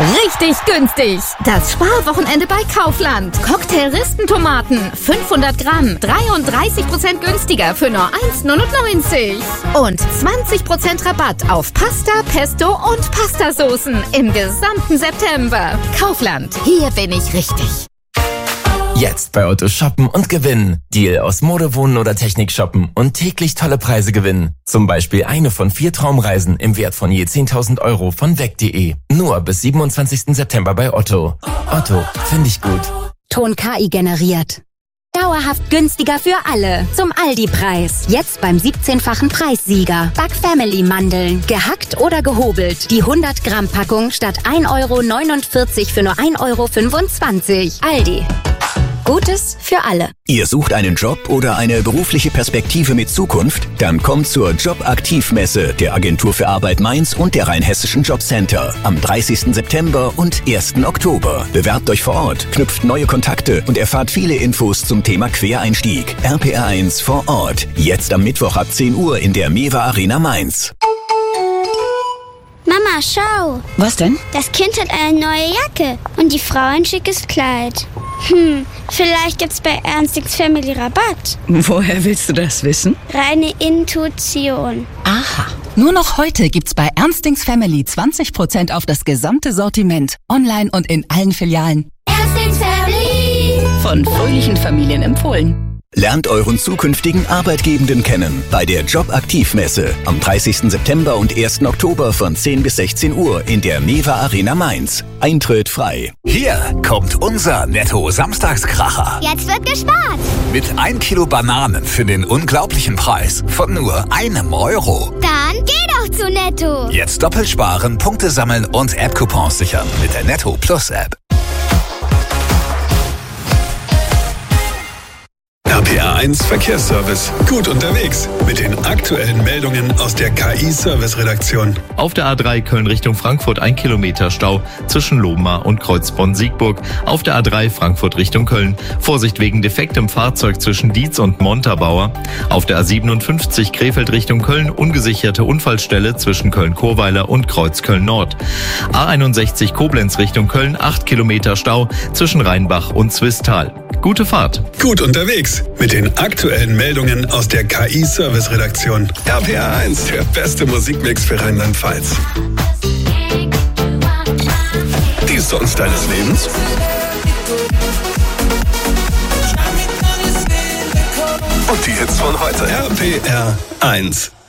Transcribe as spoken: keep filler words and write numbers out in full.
Richtig günstig. Das Sparwochenende bei Kaufland. Cocktail-Ristentomaten, fünfhundert Gramm, dreiunddreißig Prozent günstiger für nur eins neunundneunzig. Und zwanzig Prozent Rabatt auf Pasta, Pesto und Pastasoßen im gesamten September. Kaufland, hier bin ich richtig. Jetzt bei Otto shoppen und gewinnen. Deal aus Mode, Wohnen oder Technik shoppen und täglich tolle Preise gewinnen. Zum Beispiel eine von vier Traumreisen im Wert von je zehntausend Euro von weg punkt de. Nur bis siebenundzwanzigsten September bei Otto. Otto, finde ich gut. Ton K I generiert. Dauerhaft günstiger für alle. Zum Aldi-Preis. Jetzt beim siebzehnfachen Preissieger. Back Family Mandeln. Gehackt oder gehobelt. Die hundert Gramm Packung statt ein Euro neunundvierzig für nur ein Euro fünfundzwanzig. Aldi. Gutes für alle. Ihr sucht einen Job oder eine berufliche Perspektive mit Zukunft? Dann kommt zur Jobaktivmesse der Agentur für Arbeit Mainz und der Rheinhessischen Jobcenter am dreißigsten September und ersten Oktober. Bewerbt euch vor Ort, knüpft neue Kontakte und erfahrt viele Infos zum Thema Quereinstieg. R P R eins vor Ort. Jetzt am Mittwoch ab zehn Uhr in der Mewa Arena Mainz. Mama, schau. Was denn? Das Kind hat eine neue Jacke und die Frau ein schickes Kleid. Hm, vielleicht gibt's bei Ernstings Family Rabatt. Woher willst du das wissen? Reine Intuition. Aha. Nur noch heute gibt's bei Ernstings Family zwanzig Prozent auf das gesamte Sortiment. Online und in allen Filialen. Ernstings Family. Von fröhlichen Familien empfohlen. Lernt euren zukünftigen Arbeitgebenden kennen bei der Jobaktivmesse am dreißigsten September und ersten Oktober von zehn bis sechzehn Uhr in der Mewa Arena Mainz. Eintritt frei. Hier kommt unser Netto-Samstagskracher. Jetzt wird gespart. Mit ein Kilo Bananen für den unglaublichen Preis von nur einem Euro. Dann geh doch zu Netto. Jetzt doppelt sparen, Punkte sammeln und App-Coupons sichern mit der Netto Plus App. R P R eins Verkehrsservice. Gut unterwegs mit den aktuellen Meldungen aus der K I-Service-Redaktion. Auf der A drei Köln Richtung Frankfurt ein Kilometer Stau zwischen Lohmar und Kreuzbronn-Siegburg. Auf der A drei Frankfurt Richtung Köln. Vorsicht wegen defektem Fahrzeug zwischen Dietz und Montabaur. Auf der A siebenundfünfzig Krefeld Richtung Köln ungesicherte Unfallstelle zwischen Köln-Chorweiler und Kreuzköln-Nord. A einundsechzig Koblenz Richtung Köln acht Kilometer Stau zwischen Rheinbach und Zwistal. Gute Fahrt. Gut unterwegs mit den aktuellen Meldungen aus der K I-Service-Redaktion. R P R eins, der beste Musikmix für Rheinland-Pfalz. Die Songs deines Lebens. Und die Hits von heute. R P R eins.